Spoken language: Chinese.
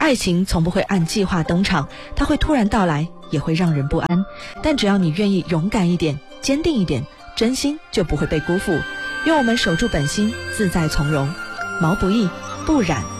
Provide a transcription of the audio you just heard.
爱情从不会按计划登场，它会突然到来，也会让人不安。但只要你愿意勇敢一点，坚定一点，真心就不会被辜负。愿我们守住本心，自在从容，毛不易，不染